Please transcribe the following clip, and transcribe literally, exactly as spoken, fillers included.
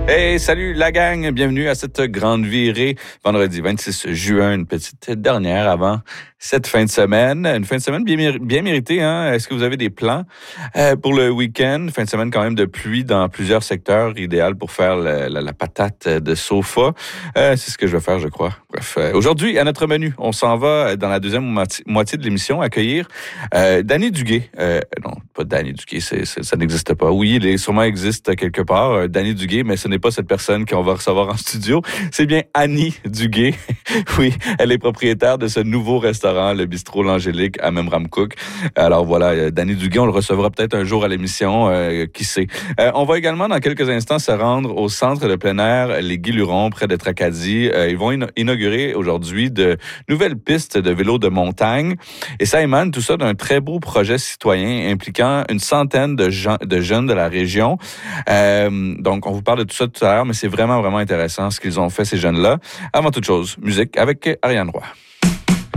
Hey, salut la gang, bienvenue à cette grande virée. Vendredi vingt-six juin, une petite dernière avant cette fin de semaine. Une fin de semaine bien, méri- bien méritée, hein? Est-ce que vous avez des plans euh, pour le week-end? Fin de semaine quand même de pluie dans plusieurs secteurs, idéal pour faire la, la, la patate de sofa. Euh, c'est ce que je vais faire, je crois. Bref, euh, aujourd'hui, à notre menu, on s'en va dans la deuxième moitié, moitié de l'émission accueillir euh, Danny Duguay. Euh, non, pas Danny Duguay, c'est, c'est, ça n'existe pas. Oui, il est, sûrement existe quelque part, euh, Danny Duguay, mais ce n'est pas cette personne qu'on va recevoir en studio. C'est bien Annie Duguay. Oui, elle est propriétaire de ce nouveau restaurant, le bistrot L'Angélique à Memramcook. Alors voilà, Danny Duguay, on le recevra peut-être un jour à l'émission, euh, qui sait. Euh, on va également dans quelques instants se rendre au centre de plein air, les Guilurons, près de Tracadie. Euh, ils vont in- inaugurer aujourd'hui de nouvelles pistes de vélo de montagne. Et ça émane tout ça d'un très beau projet citoyen impliquant une centaine de, gens, de jeunes de la région. Euh, donc, on vous parle de tout ça tout à l'heure, mais c'est vraiment, vraiment intéressant ce qu'ils ont fait, ces jeunes-là. Avant toute chose, musique avec Ariane Roy.